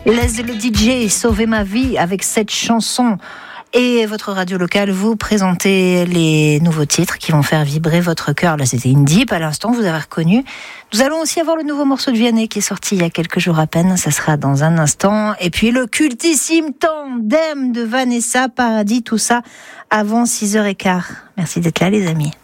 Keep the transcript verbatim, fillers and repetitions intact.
Laisse le D J sauver ma vie avec cette chanson. Et votre radio locale, vous présentez les nouveaux titres qui vont faire vibrer votre cœur. Là, c'était une deep à l'instant, vous avez reconnu. Nous allons aussi avoir le nouveau morceau de Vianney qui est sorti il y a quelques jours à peine. Ça sera dans un instant. Et puis le cultissime Tandem de Vanessa Paradis, tout ça avant six heures quinze. Merci d'être là, les amis.